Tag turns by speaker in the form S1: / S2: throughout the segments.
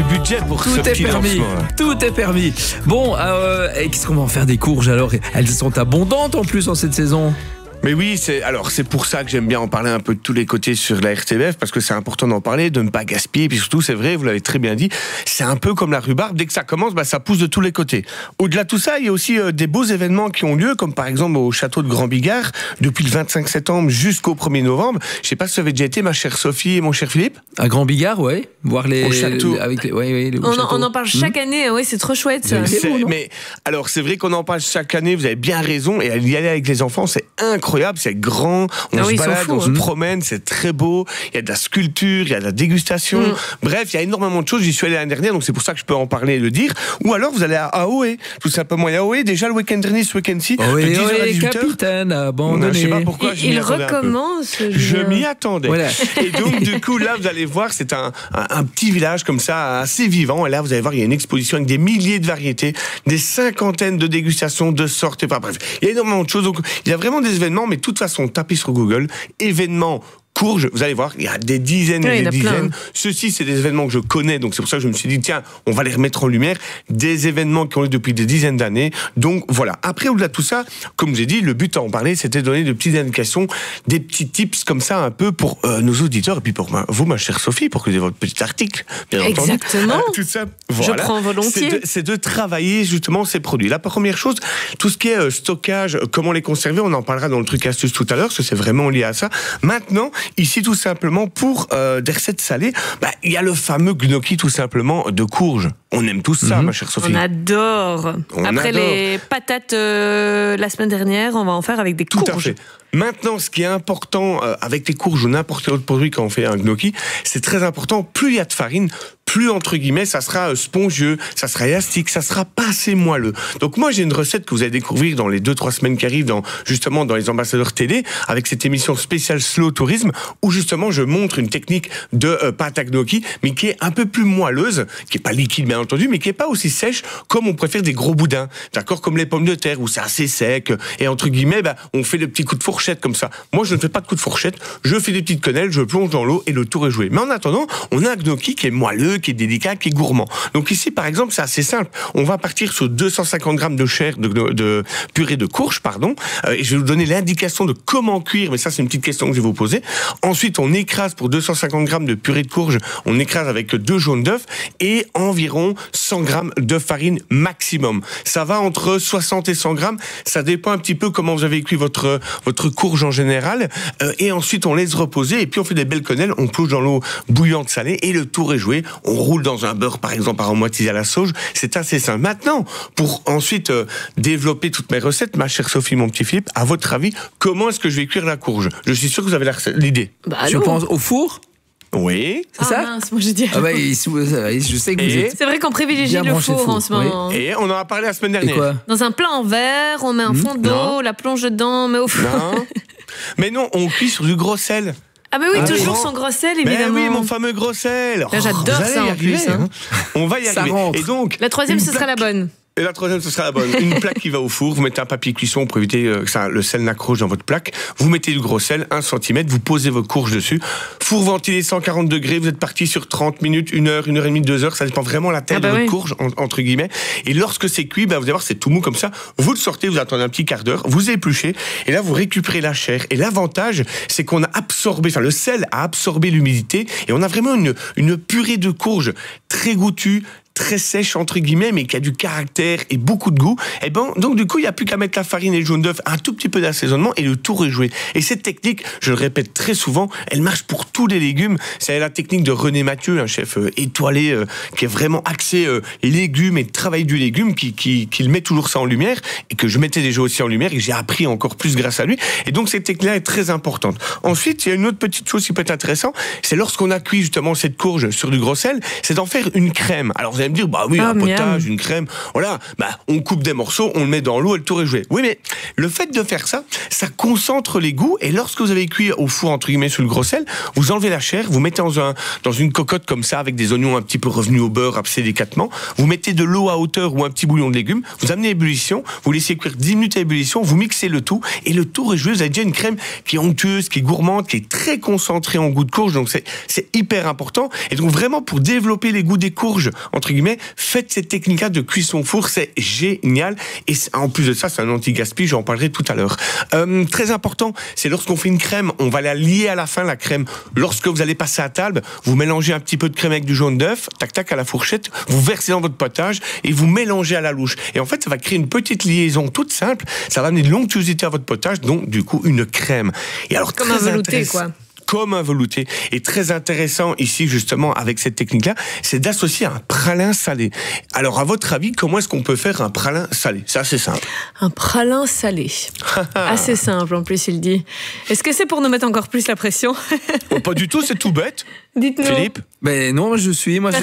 S1: du budget pour
S2: Tout
S1: ce
S2: est
S1: petit
S2: permis.
S1: lancement, là.
S2: Tout est permis. Bon, et qu'est-ce qu'on va en faire des courges alors? Elles sont abondantes en plus en cette saison.
S1: Mais oui, c'est pour ça que j'aime bien en parler un peu de tous les côtés sur la RTBF, parce que c'est important d'en parler, de ne pas gaspiller, puis surtout, c'est vrai, vous l'avez très bien dit, c'est un peu comme la rhubarbe, dès que ça commence, ça pousse de tous les côtés. Au-delà de tout ça, il y a aussi des beaux événements qui ont lieu, comme par exemple au château de Grand Bigard, depuis le 25 septembre jusqu'au 1er novembre. Je sais pas si ça avait déjà été, ma chère Sophie et mon cher Philippe.
S2: À Grand Bigard, ouais. Voir les.
S1: Au château.
S2: Avec les, ouais,
S3: On en parle chaque année, ouais, c'est trop chouette ça.
S1: Mais alors, c'est vrai qu'on en parle chaque année, vous avez bien raison, et y aller avec les enfants, c'est incroyable, c'est grand. On se balade, on se promène, c'est très beau. Il y a de la sculpture, il y a de la dégustation. Bref, il y a énormément de choses. J'y suis allé l'année dernière, donc c'est pour ça que je peux en parler et le dire. Ou alors, vous allez à Ahoé, tout simplement. Il y a Ahoé, déjà le week-end dernier, ce week-end-ci, de 10h à 18h.
S2: Capitaine abandonné.
S1: Je sais pas pourquoi je m'y attendais.
S3: Il recommence.
S1: Je m'y attendais.
S2: Voilà.
S1: Et donc, du coup, là, vous allez voir, c'est un petit village comme ça, assez vivant. Et là, vous allez voir, il y a une exposition avec des milliers de variétés, des cinquantaines de dégustations, de sortes. Enfin, bref, il y a énormément de choses. Donc, il y a vraiment des événements, mais de toute façon, tapez sur Google, événements courges, vous allez voir, il y a des dizaines et des dizaines. Ceux-ci, c'est des événements que je connais, donc c'est pour ça que je me suis dit, tiens, on va les remettre en lumière. Des événements qui ont eu depuis des dizaines d'années. Donc voilà. Après, au-delà de tout ça, comme j'ai dit, le but à en parler, c'était de donner de petites indications, des petits tips comme ça, un peu pour nos auditeurs, et puis pour vous, ma chère Sophie, pour que vous ayez votre petit article, bien entendu.
S3: Exactement.
S1: Tout ça, voilà.
S3: Je prends volontiers.
S1: C'est de travailler justement ces produits. La première chose, tout ce qui est stockage, comment les conserver, on en parlera dans le truc astuce tout à l'heure, parce que c'est vraiment lié à ça. Maintenant, ici, tout simplement, pour des recettes salées, il y a le fameux gnocchi, tout simplement, de courge. On aime tous ça, ma chère Sophie.
S3: On adore. Après
S1: adore.
S3: les patates la semaine dernière, on va en faire avec des courges.
S1: Tout à fait. Maintenant, ce qui est important avec les courges ou n'importe quel autre produit quand on fait un gnocchi, c'est très important, plus il y a de farine, plus, entre guillemets, ça sera spongieux, ça sera élastique, ça sera pas assez moelleux. Donc moi, j'ai une recette que vous allez découvrir dans les 2-3 semaines qui arrivent, justement dans les ambassadeurs télé, avec cette émission spéciale Slow Tourisme, où justement je montre une technique de pâte à gnocchi, mais qui est un peu plus moelleuse, qui est pas liquide bien entendu, mais qui est pas aussi sèche comme on préfère des gros boudins, d'accord, comme les pommes de terre, où c'est assez sec, et entre guillemets, on fait le petit coup de fourchette comme ça. Moi, je ne fais pas de coup de fourchette, je fais des petites quenelles, je plonge dans l'eau et le tour est joué. Mais en attendant, on a un gnocchi qui est moelleux, qui est délicat, qui est gourmand. Donc ici, par exemple, c'est assez simple. On va partir sur 250 grammes de chair de purée de courge, et je vais vous donner l'indication de comment cuire, mais ça, c'est une petite question que je vais vous poser. Ensuite, on écrase pour 250 grammes de purée de courge, on écrase avec 2 jaunes d'œufs et environ 100 grammes de farine maximum. Ça va entre 60 et 100 grammes. Ça dépend un petit peu comment vous avez cuit votre courge en général. Et ensuite, on laisse reposer et puis on fait des belles quenelles. On plonge dans l'eau bouillante salée et le tour est joué. On roule dans un beurre, par exemple, aromatisé à la sauge. C'est assez simple. Maintenant, pour ensuite développer toutes mes recettes, ma chère Sophie, mon petit Philippe, à votre avis, comment est-ce que je vais cuire la courge? Je suis sûr que vous avez l'idée.
S2: Je pense au four.
S1: Oui.
S2: C'est ça?
S3: Mince, moi j'ai dit.
S2: Je sais que vous êtes.
S3: C'est vrai qu'on privilégie
S2: bien
S3: le
S2: branché
S3: four
S2: four,
S3: en ce moment.
S2: oui.
S1: Et on en a parlé la semaine dernière.
S2: Et quoi?
S3: Dans un plat en verre, on met un fond d'eau,
S1: Non.
S3: la plonge dedans, on met au four.
S1: Non. Mais non, on cuit sur du gros sel.
S3: Ah bah oui,
S1: Ah,
S3: toujours
S1: oui.
S3: son gros sel,
S1: Mais
S3: évidemment.
S1: oui, mon fameux gros sel.
S3: Là, j'adore
S1: Vous allez
S3: ça,
S1: y
S3: en
S1: arriver,
S3: plus, hein.
S1: On va y
S2: Ça
S1: arriver.
S2: rentre.
S1: Et donc,
S3: La troisième,
S1: une
S3: ce sera la
S1: plaque.
S3: bonne.
S1: Et la troisième, ce sera la bonne. Une plaque qui va au four, vous mettez un papier cuisson pour éviter que le sel n'accroche dans votre plaque. Vous mettez du gros sel, 1 cm, vous posez vos courges dessus. Four ventilé 140 degrés, vous êtes parti sur 30 minutes, 1 heure, 1 heure et demie, 2 heures. Ça dépend vraiment de la taille de votre courge, entre guillemets. Et lorsque c'est cuit, vous allez voir, c'est tout mou comme ça. Vous le sortez, vous attendez un petit quart d'heure, vous épluchez, et là, vous récupérez la chair. Et l'avantage, c'est qu'on a absorbé, le sel a absorbé l'humidité, et on a vraiment une purée de courge très goûtue, très sèche entre guillemets, mais qui a du caractère et beaucoup de goût. Et donc du coup, il n'y a plus qu'à mettre la farine et le jaune d'œuf, un tout petit peu d'assaisonnement et le tour est joué. Et cette technique, je le répète très souvent, elle marche pour tous les légumes. C'est la technique de René Mathieu, un chef étoilé qui est vraiment axé légumes et travail du légume, qui met toujours ça en lumière et que je mettais déjà aussi en lumière et que j'ai appris encore plus grâce à lui. Et donc cette technique-là est très importante. Ensuite, il y a une autre petite chose qui peut être intéressante, c'est lorsqu'on a cuit justement cette courge sur du gros sel, c'est d'en faire une crème. Alors vous vous allez me dire, bah oui, un potage, une crème, voilà, bah on coupe des morceaux, on le met dans l'eau et le tour est joué. Oui, mais le fait de faire ça, ça concentre les goûts, et lorsque vous avez cuit au four, entre guillemets, sur le gros sel, vous enlevez la chair, vous mettez dans une cocotte comme ça, avec des oignons un petit peu revenus au beurre, assez délicatement, vous mettez de l'eau à hauteur ou un petit bouillon de légumes, vous amenez à ébullition, vous laissez cuire 10 minutes à ébullition, vous mixez le tout, et le tour est joué, vous avez déjà une crème qui est onctueuse, qui est gourmande, qui est très concentrée en goût de courge, donc c'est hyper important. Et donc vraiment, pour développer les goûts des courges, entre guillemets, faites cette technique-là de cuisson au four, c'est génial. Et en plus de ça, c'est un anti-gaspi, j'en parlerai tout à l'heure. Très important, c'est lorsqu'on fait une crème, on va la lier à la fin, la crème. Lorsque vous allez passer à table, vous mélangez un petit peu de crème avec du jaune d'œuf, tac tac à la fourchette, vous versez dans votre potage et vous mélangez à la louche. Et en fait, ça va créer une petite liaison toute simple, ça va amener de l'onctuosité à votre potage, donc du coup une crème. Et alors,
S3: comme un velouté, quoi.
S1: Comme un velouté. Et très intéressant ici, justement, avec cette technique-là, c'est d'associer un pralin salé. Alors, à votre avis, comment est-ce qu'on peut faire un pralin salé? C'est assez simple.
S3: Un pralin salé. Assez simple, en plus, il dit. Est-ce que c'est pour nous mettre encore plus la pression?
S1: Pas du tout, c'est tout bête.
S3: Dites-nous.
S1: Philippe?
S2: Ben non, moi je suis Sophie, moi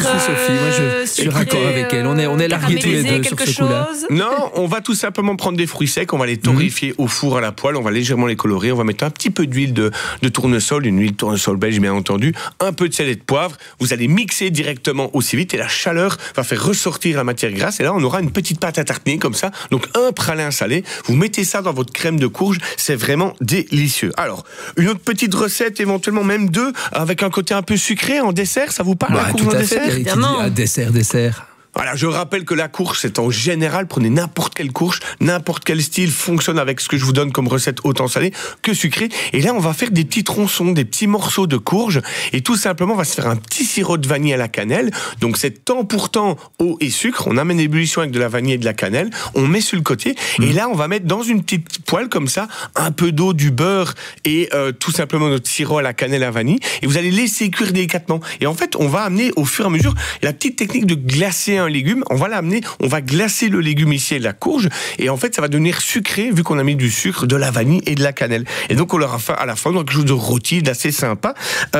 S2: je suis raccord avec elle. On est largués tous les deux sur ce coup-là.
S1: Non, on va tout simplement prendre des fruits secs, on va les torréfier au four à la poêle, on va légèrement les colorer, on va mettre un petit peu d'huile de tournesol, une huile de tournesol belge bien entendu, un peu de sel et de poivre, vous allez mixer directement aussi vite et la chaleur va faire ressortir la matière grasse et là on aura une petite pâte à tartiner comme ça, donc un pralin salé, vous mettez ça dans votre crème de courge, c'est vraiment délicieux. Alors, une autre petite recette, éventuellement même deux, avec un côté un peu sucré en dessert, ça vous parle la courge en dessert?
S2: Évidemment. Dessert.
S1: Voilà, je rappelle que la courge, c'est en général, prenez n'importe quelle courge, n'importe quel style fonctionne avec ce que je vous donne comme recette autant salée que sucrée. Et là, on va faire des petits tronçons, des petits morceaux de courge. Et tout simplement, on va se faire un petit sirop de vanille à la cannelle. Donc, c'est temps pour temps eau et sucre. On amène l'ébullition avec de la vanille et de la cannelle. On met sur le côté. Et là, on va mettre dans une petite poêle comme ça, un peu d'eau, du beurre et tout simplement notre sirop à la cannelle à vanille. Et vous allez laisser cuire délicatement. Et en fait, on va amener au fur et à mesure la petite technique de glacer un légume, on va l'amener, on va glacer le légume ici et la courge, et en fait ça va devenir sucré vu qu'on a mis du sucre, de la vanille et de la cannelle. Et donc on leur a fait à la fin quelque chose de rôti, d'assez sympa.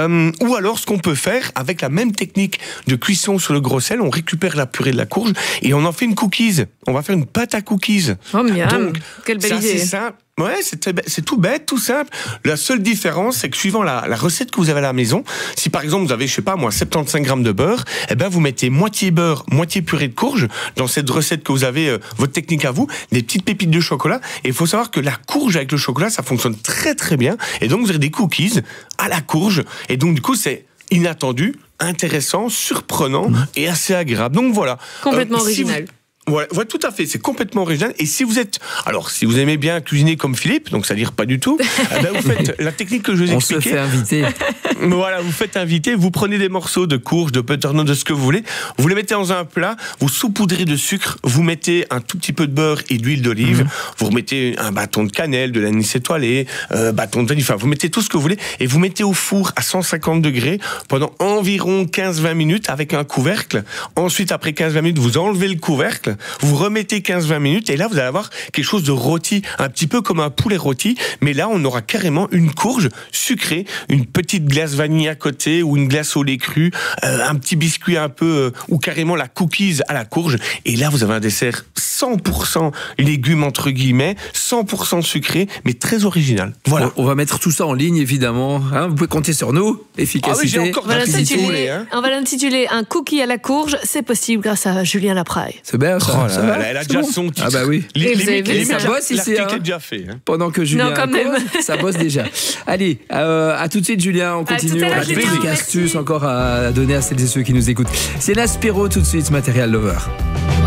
S1: Ou alors ce qu'on peut faire avec la même technique de cuisson sur le gros sel, on récupère la purée de la courge et on en fait une cookies. On va faire une pâte à cookies.
S3: Oh miam,
S1: donc,
S3: quelle belle idée.
S1: C'est simple. Ouais, c'est tout bête, tout simple. La seule différence, c'est que suivant la recette que vous avez à la maison, si par exemple vous avez, je sais pas moi, 75 grammes de beurre, eh ben vous mettez moitié beurre, moitié purée de courge dans cette recette que vous avez, votre technique à vous, des petites pépites de chocolat. Et il faut savoir que la courge avec le chocolat, ça fonctionne très très bien. Et donc vous avez des cookies à la courge. Et donc du coup, c'est inattendu, intéressant, surprenant et assez agréable. Donc voilà.
S3: Complètement original.
S1: Voilà, tout à fait, c'est complètement original. Et si vous aimez bien cuisiner comme Philippe, donc c'est-à-dire pas du tout, ben vous faites la technique que je vous ai expliquée.
S2: On se fait inviter.
S1: Voilà, vous faites inviter, vous prenez des morceaux de courge, de butternut, de ce que vous voulez, vous les mettez dans un plat, vous saupoudrez de sucre, vous mettez un tout petit peu de beurre et d'huile d'olive, vous remettez un bâton de cannelle, de l'anis étoilé, bâton de vanille, enfin vous mettez tout ce que vous voulez et vous mettez au four à 150 degrés pendant environ 15-20 minutes avec un couvercle. Ensuite, après 15-20 minutes, vous enlevez le couvercle, vous remettez 15-20 minutes et là, vous allez avoir quelque chose de rôti, un petit peu comme un poulet rôti, mais là, on aura carrément une courge sucrée, une petite glace vanille à côté ou une glace au lait cru, un petit biscuit un peu, ou carrément la cookies à la courge. Et là, vous avez un dessert 100% légumes, entre guillemets, 100% sucré, mais très original. Voilà.
S2: On va mettre tout ça en ligne, évidemment. Hein, vous pouvez compter sur nous. Efficacité.
S1: Ah oui, j'ai encore
S3: on va l'intituler un cookie à la courge. C'est possible grâce à Julien Lapraille.
S2: C'est bien ça.
S1: Oh là, elle a déjà son titre.
S2: Ah bah oui.
S3: Ça
S2: bosse ici.
S1: Est déjà fait. Hein.
S2: Pendant que Julien ça bosse déjà. Allez, à tout de suite Julien, on continue. On a des trucs astuces encore à donner à celles et ceux qui nous écoutent. C'est Naspiro tout de suite, Material Lover.